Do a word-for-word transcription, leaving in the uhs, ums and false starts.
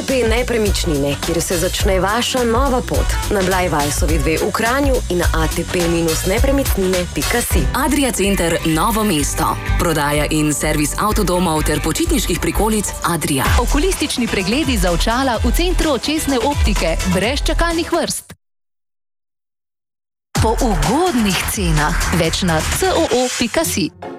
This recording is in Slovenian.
te pe Nepremičnine, kjer se začne vaša nova pot. Na Blajvalsovi dve v Kranju in na a te pe nepremičnine pika si. Adria Center Novo mesto. Prodaja in servis avtodomov ter počitniških prikolic Adria. Okulistični pregledi za očala v centru očesne optike, brez čakalnih vrst. Po ugodnih cenah, več na c o o pika si.